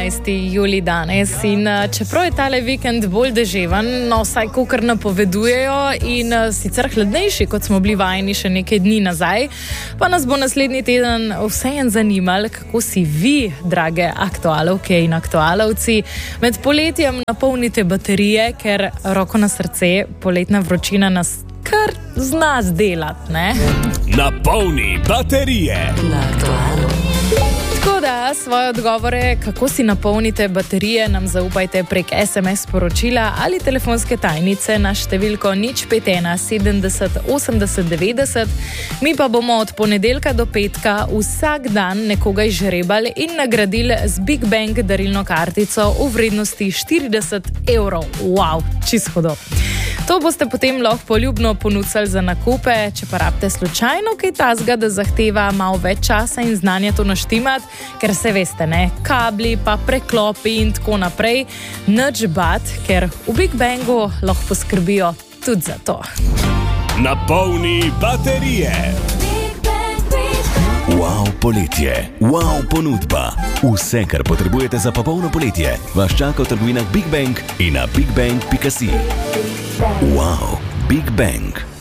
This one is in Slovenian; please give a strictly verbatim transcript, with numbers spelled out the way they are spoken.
julij danes in čeprav je tale vikend bolj deževen, no vsaj kakor napovedujejo in sicer hladnejši, kot smo bili vajeni še nekaj dni nazaj, pa nas bo naslednji teden vseeno zanimalo, kako si vi, drage aktualovke in aktualovci, med poletjem napolnite baterije, ker roko na srce, poletna vročina nas kar zna zdelati, ne? Napolni baterije na Aktualu. Tako da svoje odgovore, kako si napolnite baterije, nam zaupajte prek es em es sporočila ali telefonske tajnice na številko nič pet ena sedemdeset osemdeset devetdeset. Mi pa bomo od ponedeljka do petka vsak dan nekoga izžrebali in nagradili z Big Bang darilno kartico v vrednosti štirideset evrov. Wow, čisto hudo. To boste potem lahko poljubno ponudili za nakupe, če pa rabite slučajno kaj tazga, da zahteva malo več časa in znanja to naštimati, ker se veste, ne, kabli pa preklopi in tako naprej, nič bat, ker v Big Bangu lahko poskrbijo tudi za to. Napolni baterije. Wow poletje, wow ponudba. Vse, kar potrebujete za popolno poletje, vas čaka v trgovinah Big Bang in na bigbang pika si. Wow, Big Bang.